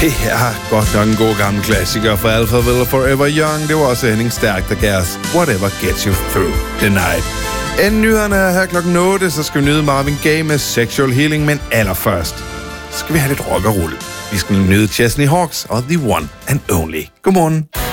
Det er godt nok en god gammel klassiker fra Alphaville Forever Young. Det var også Henning Stærk, der gav os Whatever Gets You Through the Night. Inden nyhederne er her klokken 8, så skal vi nyde Marvin Gaye med Sexual Healing, men allerførst skal vi have lidt rock og rulle. Vi skal nyde Chesney Hawks og The One and Only. Godmorgen.